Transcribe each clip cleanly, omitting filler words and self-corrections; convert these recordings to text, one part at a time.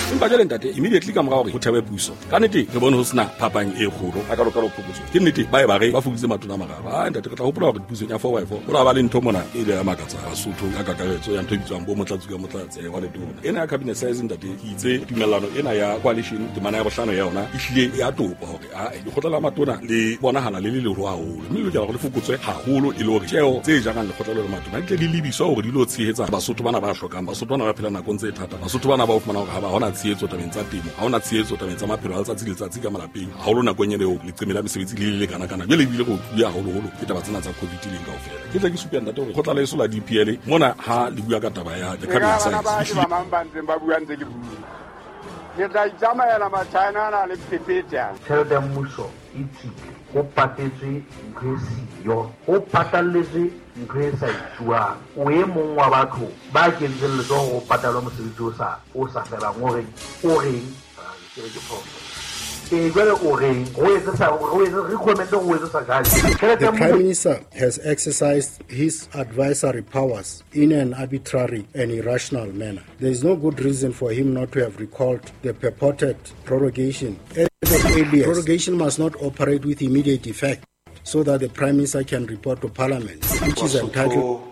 empa jale ntate immediately ka morao re go thebe puso ka nnete re bone ho sena phapang e kgolo a ka lo phokotso ke nnete ba e ba re ba fukitse matona maraba ntate re tla hopola hore puso ya 4x4 go ra ba le ntho mona ile ya makatsa Basotho ka kakaretso ya ntho bitswang bo motlatsi ka motlatsi wa letona ena ya cabinet size ntate itse tumellano ena ya coalition temana ya bohlano ya yona ihlile ya topa hore a di khotla matona le bonahala le le haholo mme le go le fukutswe haholo e le hore tsheo tse jang le khotla le matona di le libiswa hore di lo tshehetsa Basotho bana ba hlokang Basotho bana ba phela nakong tse thata Basotho bana ba o fumana hore ha ba hona tshehetso tabeng tsa temo ha hona tshehetso tabeng tsa maphelo a letsatsi le letsatsi ka malapeng ha holo nakong eo le tsemela mesebetsi le kana kana bile bile go ya holo ke taba tsena tsa COVID leng kaofela ke tla ke supia ntate hore khotla le sola DPL mona ha le bua ka taba ya the cabinet size ba mambantse ba bua ntse le bua ke tla itsamaela na matshana na le pepeta tshela ya mmuso itshile go patetswe ngwesiyo go patalletswe ngwesa itshwa o e mong wa batho ba ke ntse go patalwa mosebetsi o sa fela ngore o reng ke re ke The Prime Minister has exercised his advisory powers in an arbitrary and irrational manner. There is no good reason for him not to have recalled the purported prorogation. As earlier, prorogation must not operate with immediate effect so that the Prime Minister can report to Parliament, which is entitled.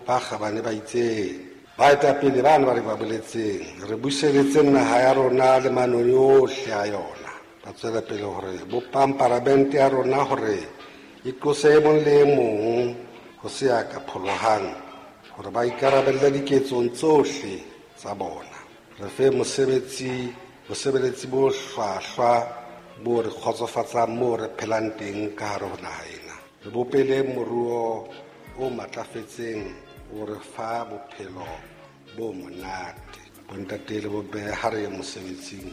Tsela pele hore bo parliament ya rona hore e tlose mong le mong go se ya ka pholohang hore ba ikarabella diketsong tsohle tsa bona re fe mosebetsi bo hlwahlwa bo re khotsofatsa mo re phelang teng ka hare ho naha ena re bopele moruo o matlafetseng o re fa bophelo bo monate bontate le bo be hare mosebetsing.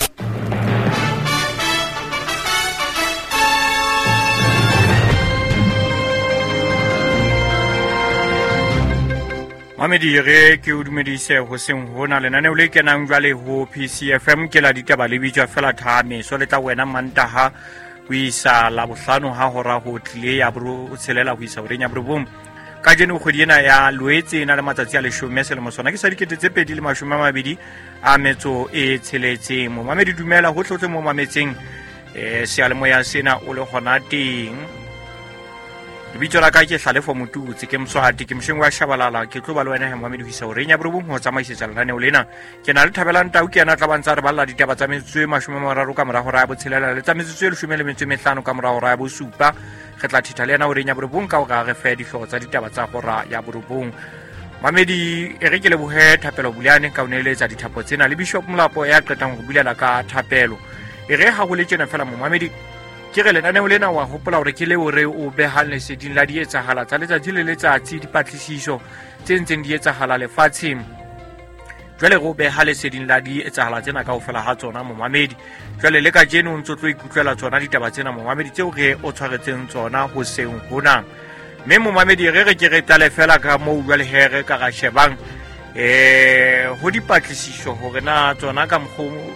Mamedi re ke o dumedise ho seng hona lenaneo le kenang jwale ho PCFM ke la ditaba le bitswa fela thame so le tla wena mantaha ho isa la bohlano ha hora ho tlile ya bro o tshelela ho isa orenya brobom ka jeno kgwedi ena ya Loetse ena le matsatsi a 10 selemo sona ke sa dikete tse 220 a metso e tsheletseng mo Mamedi dumela ho tlotle mo mametseng sealemoya sena o le gona teng bitso la ka ke Hlalefo Motutsi ke Mswati ke msheng wa Shabalala ke tlo ba le wena he Mamedi ho isa orenya brobong ho tsamaisetsa lenaneo lena ke na le Thabelang Tau ke yana tla bantsa re balla ditaba tsa metswe 30 ka mora hora ya botshelela le tsa metswe 15 ka mora hora ya bosupa re tla thitha le yana orenya brobong ka o ga re fe dihlogo tsa ditaba tsa hora ya brobong Mamedi e re ke le bohe Thapelo Buleane ka o neletsa dithapo tsena le Bishop Molapo ya qetang go bulela ka thapelo e re ha go le tsena fela mo Mamedi ke re lenaneo lena wa hopola hore ke le hore o behang leseding la dietsahala tsa letsatsi le letsatsi dipatlisiso tse ntseng di etsahala lefatsheng jwale go beha leseding la dietsahala tsena kaofela ha tsona mo Mamedi jwale le ka jeno o ntse tlo ikutlwela tsona ditaba tsena mo Mamedi tseo re o tshwaretseng tsona ho seng hona mme mo Mamedi re ke re tale fela ka mo jwale here ka ga shebang ho dipatlisiso hore na tsona ka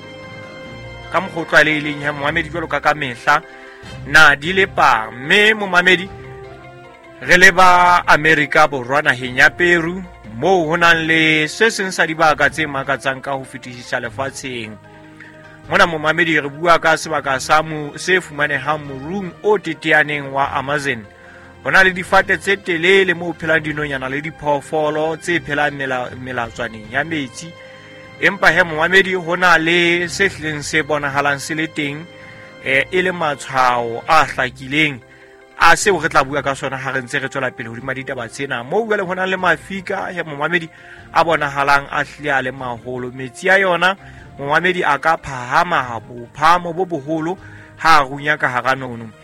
mokgo tlwaelehileng ha mo Mamedi jwalo ka mehla na di le pa mme mo Mamedi re le ba America borwa naheng ya Peru mo ho nang le se seng sa dibaka tse makatsang ka ho fetisisa lefatsheng mona mo Mamedi re bua ka sebaka sa mo se fumanehang morung o teteaneng wa Amazon hona le difate tse telele mo phelang dinonyana le diphoofolo tse phelang melatswaneng ya metsi empa he mo Mamedi hona le se hleng se bonahalang se le teng e le matshwao a hlakileng a se re tla bua ka sona ha re ntse re tswela pele hodima ditaba tsena mo bua le hona le mafika he mo Mamedi a bonahalang a hlia le maholo metsi a yona mo Mamedi a ka phahama ha bophamo bo boholo ha runya ka hara nono